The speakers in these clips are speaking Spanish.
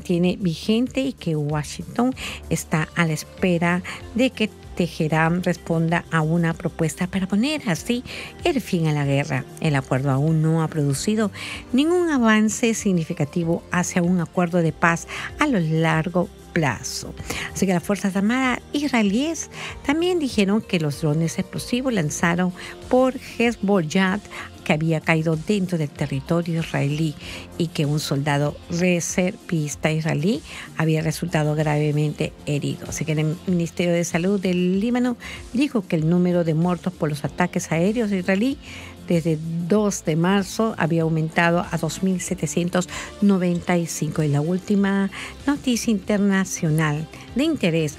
mantiene vigente y que Washington está a la espera de que Teherán responda a una propuesta para poner así el fin a la guerra. El acuerdo aún no ha producido ningún avance significativo hacia un acuerdo de paz a lo largo plazo. Así que las Fuerzas Armadas israelíes también dijeron que los drones explosivos lanzados por Hezbollah que había caído dentro del territorio israelí y que un soldado reservista israelí había resultado gravemente herido. Así que el Ministerio de Salud del Líbano dijo que el número de muertos por los ataques aéreos israelí desde 2 de marzo había aumentado a 2.795. Y la última noticia internacional de interés: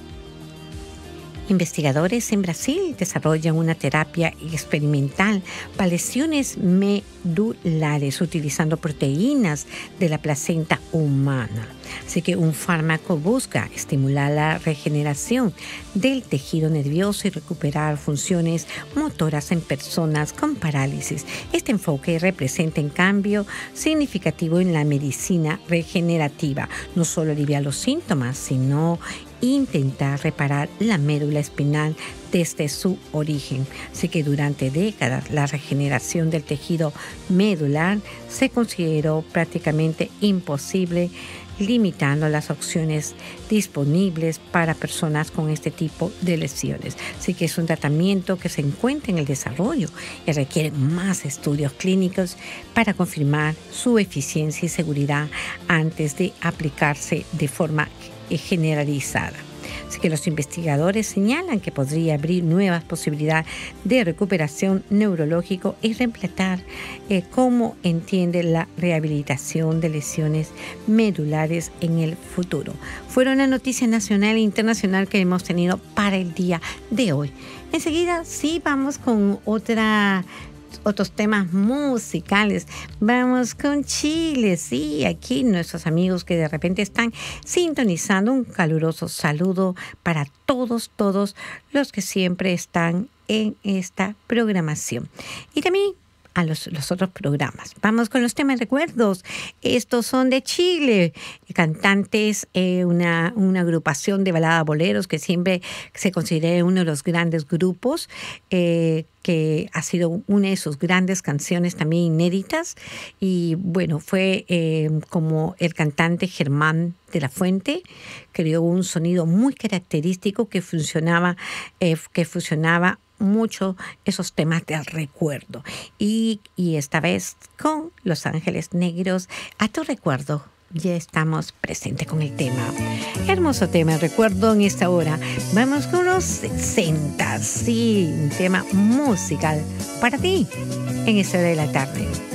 investigadores en Brasil desarrollan una terapia experimental para lesiones medulares utilizando proteínas de la placenta humana. Así que un fármaco busca estimular la regeneración del tejido nervioso y recuperar funciones motoras en personas con parálisis. Este enfoque representa un cambio significativo en la medicina regenerativa. No solo alivia los síntomas, sino intentar reparar la médula espinal desde su origen. Así que durante décadas la regeneración del tejido medular se consideró prácticamente imposible, limitando las opciones disponibles para personas con este tipo de lesiones. Así que es un tratamiento que se encuentra en el desarrollo y requiere más estudios clínicos para confirmar su eficiencia y seguridad antes de aplicarse de forma generalizada. Así que los investigadores señalan que podría abrir nuevas posibilidades de recuperación neurológico y reemplazar cómo entiende la rehabilitación de lesiones medulares en el futuro. Fueron las noticias nacional e internacional que hemos tenido para el día de hoy. Enseguida sí vamos con otros temas musicales. Vamos con Chile, sí, aquí nuestros amigos que de repente están sintonizando. Un caluroso saludo para todos los que siempre están en esta programación. Y también a los otros programas. Vamos con los temas recuerdos. Estos son de Chile, cantantes, una agrupación de balada boleros que siempre se considera uno de los grandes grupos, que ha sido una de sus grandes canciones también inéditas. Y bueno, fue como el cantante Germán de la Fuente creó un sonido muy característico que fusionaba mucho esos temas del recuerdo. Y esta vez con Los Ángeles Negros, A Tu Recuerdo. Ya estamos presentes con el tema. Hermoso tema, recuerdo en esta hora. Vamos con los 60, sí, un tema musical para ti en esta hora de la tarde.